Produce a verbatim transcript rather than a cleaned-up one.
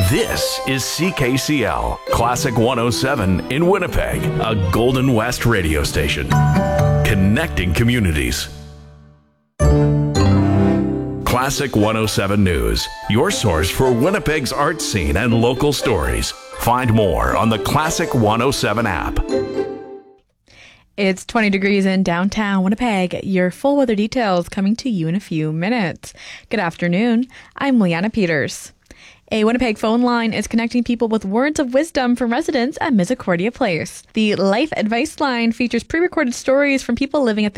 This is C K C L, Classic one oh seven in Winnipeg, a Golden West radio station. Connecting communities. Classic one oh seven News, your source for Winnipeg's art scene and local stories. Find more on the Classic one oh seven app. It's twenty degrees in downtown Winnipeg. Your full weather details coming to you in a few minutes. Good afternoon. I'm Leanna Peters. A Winnipeg phone line is connecting people with words of wisdom from residents at Misericordia Place. The Life Advice Line features pre-recorded stories from people living at the